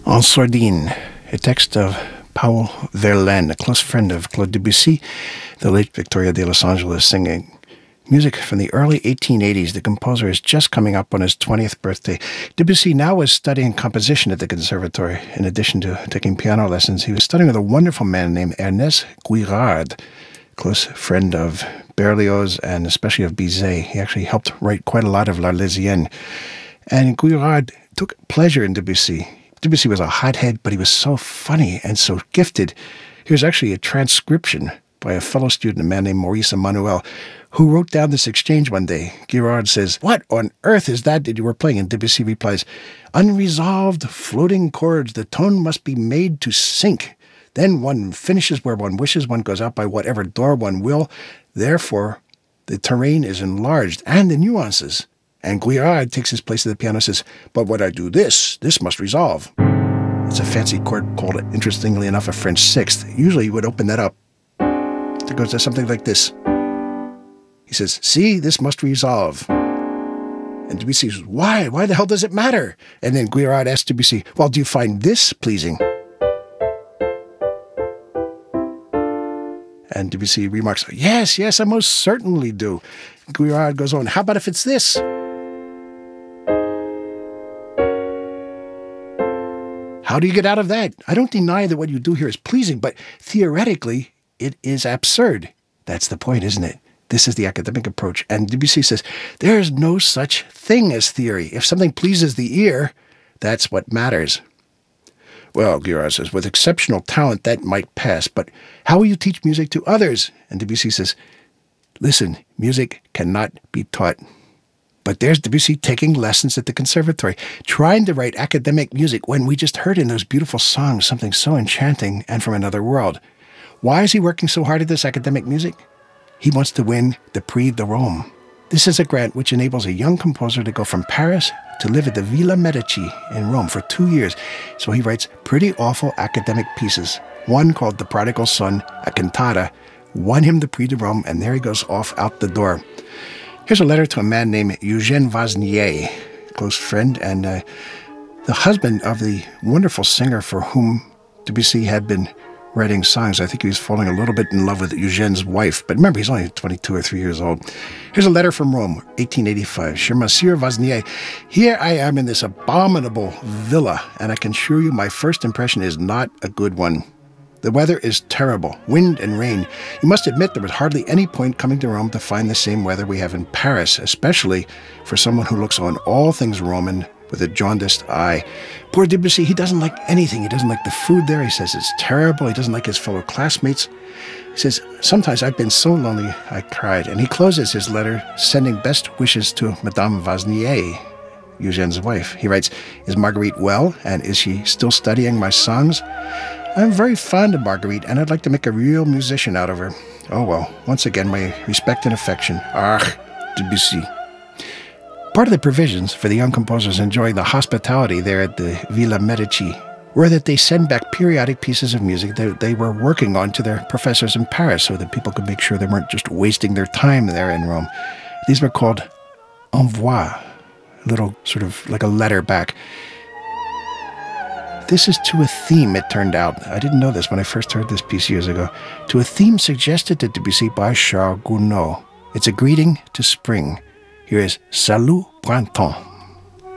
En Sordine, a text of Paul Verlaine, a close friend of Claude Debussy, the late Victoria de Los Angeles, singing music from the early 1880s. The composer is just coming up on his 20th birthday. Debussy now was studying composition at the Conservatory. In addition to taking piano lessons, he was studying with a wonderful man named Ernest Guirard, close friend of Berlioz and especially of Bizet. He actually helped write quite a lot of L'Arlésienne. And Guirard took pleasure in Debussy. Debussy was a hothead, but he was so funny and so gifted. Here's actually a transcription by a fellow student, a man named Maurice Emmanuel, who wrote down this exchange one day. Guirard says, "What on earth is that you were playing?" And Debussy replies, "Unresolved floating chords. The tone must be made to sink. Then one finishes where one wishes, one goes out by whatever door one will. Therefore, the terrain is enlarged and the nuances." And Guirard takes his place at the piano and says, "But when I do this must resolve." It's a fancy chord called, interestingly enough, a French sixth. Usually you would open that up. It goes to something like this. He says, "See, this must resolve." And Debussy says, "Why? Why the hell does it matter?" And then Guirard asks Debussy, "Well, do you find this pleasing?" And Debussy remarks, Yes, I most certainly do." Guirard goes on, "How about if it's this?" How do you get out of that? I don't deny that what you do here is pleasing, but theoretically, it is absurd. That's the point, isn't it? This is the academic approach. And Debussy says, there is no such thing as theory. If something pleases the ear, that's what matters. Well, Guirard says, with exceptional talent, that might pass, but how will you teach music to others? And Debussy says, listen, music cannot be taught. But there's Debussy taking lessons at the Conservatory, trying to write academic music when we just heard in those beautiful songs something so enchanting and from another world. Why is he working so hard at this academic music? He wants to win the Prix de Rome. This is a grant which enables a young composer to go from Paris to live at the Villa Medici in Rome for 2 years. So he writes pretty awful academic pieces. One called The Prodigal Son, a cantata, won him the Prix de Rome, and there he goes off out the door. Here's a letter to a man named Eugène Vaznier, a close friend, and the husband of the wonderful singer for whom Debussy had been writing songs. I think he was falling a little bit in love with Eugène's wife, but remember, he's only 22 or 3 years old. Here's a letter from Rome, 1885. Cher Monsieur Vaznier, here I am in this abominable villa, and I can assure you my first impression is not a good one. The weather is terrible, wind and rain. You must admit there was hardly any point coming to Rome to find the same weather we have in Paris, especially for someone who looks on all things Roman with a jaundiced eye. Poor Debussy, he doesn't like anything. He doesn't like the food there. He says it's terrible. He doesn't like his fellow classmates. He says, sometimes I've been so lonely, I cried. And he closes his letter sending best wishes to Madame Vaznier, Eugène's wife. He writes, is Marguerite well, and is she still studying my songs? I'm very fond of Marguerite, and I'd like to make a real musician out of her. Oh well, once again, my respect and affection. Debussy. Part of the provisions for the young composers enjoying the hospitality there at the Villa Medici were that they send back periodic pieces of music that they were working on to their professors in Paris so that people could make sure they weren't just wasting their time there in Rome. These were called envois, a little sort of like a letter back. This is to a theme, it turned out. I didn't know this when I first heard this piece years ago. To a theme suggested to Debussy by Charles Gounod. It's a greeting to spring. Here is Salut Printemps.